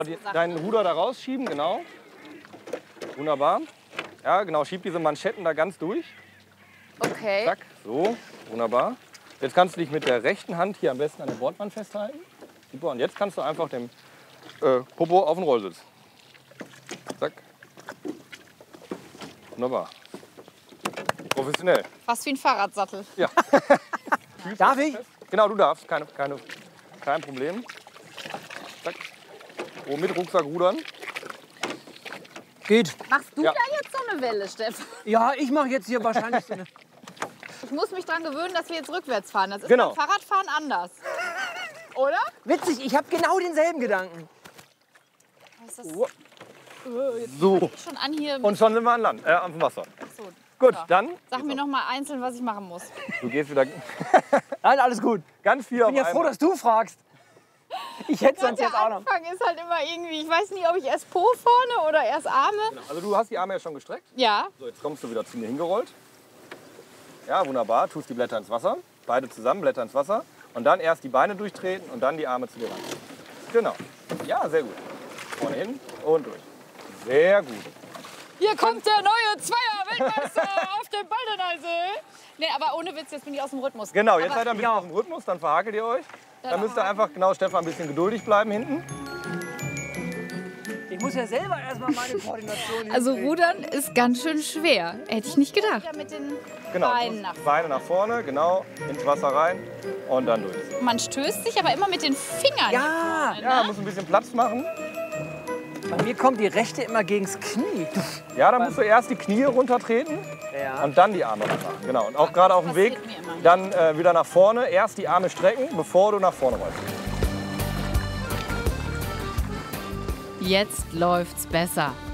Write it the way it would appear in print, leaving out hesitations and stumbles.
Deinen Ruder da rausschieben, genau. Wunderbar. Ja, genau, schieb diese Manschetten da ganz durch. Okay. Zack, so, wunderbar. Jetzt kannst du dich mit der rechten Hand hier am besten an der Bordwand festhalten. Super, und jetzt kannst du einfach den Popo auf den Rollsitz. Zack. Wunderbar. Professionell. Fast wie ein Fahrradsattel. Ja. Darf ich? Genau, du darfst. Kein Problem. Zack. Oh, mit Rucksack rudern. Geht. Machst du Ja. da jetzt so eine Welle, Steffen? Ja, ich mache jetzt hier wahrscheinlich so eine... Ich muss mich daran gewöhnen, dass wir jetzt rückwärts fahren. Das ist Genau. beim Fahrradfahren anders. Oder? Witzig, ich habe genau denselben Gedanken. Was ist das? Oh. Jetzt So. fang ich schon an hier. Und schon sind wir an Land, am Wasser. So, Gut, ja. dann. Sag mir noch mal einzeln, was ich machen muss. Du gehst wieder Nein, alles gut. ganz viel Ich auf bin ja froh, einmal. dass du fragst. Ich hätte sonst Der jetzt auch noch. Anfang ist halt immer irgendwie, ich weiß nicht, ob ich erst Po vorne oder erst Arme. Also du hast die Arme ja schon gestreckt. Ja. So, jetzt kommst du wieder zu mir hingerollt. Ja, wunderbar. Tust die Blätter ins Wasser. Beide zusammen, Blätter ins Wasser. Und dann erst die Beine durchtreten und dann die Arme zu dir ran. Genau. Ja, sehr gut. Vorne hin und durch. Sehr gut. Hier kommt der neue Zweier-Weltmeister auf dem Baldeneysee. Nee, aber ohne Witz, jetzt bin ich aus dem Rhythmus. Genau, jetzt Aber seid ihr ein bisschen auf dem Rhythmus, dann verhakelt ihr euch. Dann müsst ihr einfach, genau, Stefan, ein bisschen geduldig bleiben hinten. Ich muss ja selber erstmal meine Koordination Also hinkriegen. Rudern ist ganz schön schwer. Hätte ich nicht gedacht. wieder mit den Genau. Beinen nach vorne. Beine nach vorne, genau, ins Wasser rein und dann durch. Man stößt sich aber immer mit den Fingern. Ja, Ja, muss ein bisschen Platz machen. bei mir kommt die rechte immer gegens Knie. Ja, dann musst du erst die Knie runtertreten Ja. und dann die Arme machen. Genau. Und auch gerade auf dem Weg passiert mir immer. dann wieder nach vorne. Erst die Arme strecken, bevor du nach vorne rollst. Jetzt läuft's besser.